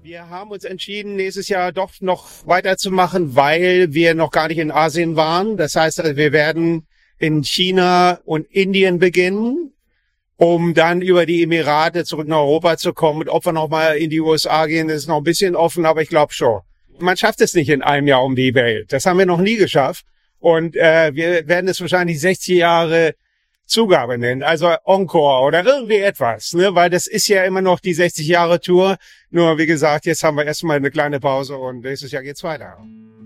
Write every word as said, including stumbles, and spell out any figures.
Wir haben uns entschieden, nächstes Jahr doch noch weiterzumachen, weil wir noch gar nicht in Asien waren. Das heißt, also wir werden in China und Indien beginnen, um dann über die Emirate zurück nach Europa zu kommen. Und ob wir noch mal in die U S A gehen, ist noch ein bisschen offen, aber ich glaube schon. Man schafft es nicht in einem Jahr um die Welt. Das haben wir noch nie geschafft. Und äh, wir werden es wahrscheinlich sechzig Jahre Zugabe nennen, also Encore oder irgendwie etwas, ne? Weil das ist ja immer noch die sechzig Jahre Tour. Nur wie gesagt, jetzt haben wir erstmal eine kleine Pause und nächstes Jahr geht's weiter.